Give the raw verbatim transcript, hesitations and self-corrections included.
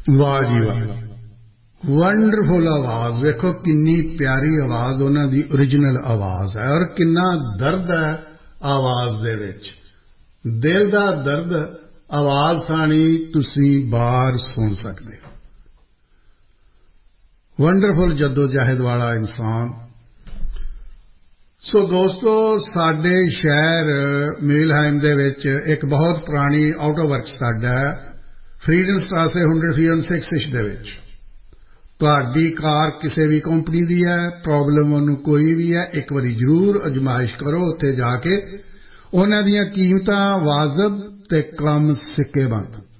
ਵਾਹ ਜੀ ਵਾਹ ਵੰਡਰਫੁਲ ਆਵਾਜ਼ ਵੇਖੋ ਕਿੰਨੀ ਪਿਆਰੀ ਆਵਾਜ਼ ਉਹਨਾਂ ਦੀ ਓਰੀਜਨਲ ਆਵਾਜ਼ ਹੈ ਔਰ ਕਿੰਨਾ ਦਰਦ ਹੈ ਆਵਾਜ਼ ਦੇ ਵਿੱਚ ਦਿਲ ਦਾ ਦਰਦ ਆਵਾਜ਼ ਥਾਣੀ ਤੁਸੀਂ ਬਾਹਰ ਸੁਣ ਸਕਦੇ ਹੋ ਵੰਡਰਫੁਲ ਜੱਦੋਜਹਿਦ ਵਾਲਾ ਇਨਸਾਨ ਸੋ ਦੋਸਤੋ ਸਾਡੇ ਸ਼ਹਿਰ ਮੇਲਹਾਈਮ ਦੇ ਵਿੱਚ ਇੱਕ ਬਹੁਤ ਪੁਰਾਣੀ ਆਟੋ ਵਰਕ ਸਾਡਾ ਹੈ ਫਰੀਡਨ ਸਟ੍ਰਾਸੇ ਇੱਕ ਸੌ ਛਿਆਨਵੇਂ ਦੇ ਵਿੱਚ ਤੁਹਾਡੀ ਕਾਰ ਕਿਸੇ ਵੀ ਕੰਪਨੀ ਦੀ ਹੈ ਪ੍ਰੋਬਲਮ ਉਹਨੂੰ ਕੋਈ ਵੀ ਹੈ ਇੱਕ ਵਾਰੀ ਜ਼ਰੂਰ ਅਜ਼ਮਾਇਸ਼ ਕਰੋ ਉੱਥੇ ਜਾ ਕੇ ਉਹਨਾਂ ਦੀਆਂ ਕੀਮਤਾਂ ਵਾਜਬ ਅਤੇ ਕੰਮ ਸਿੱਕੇ ਬੰਦ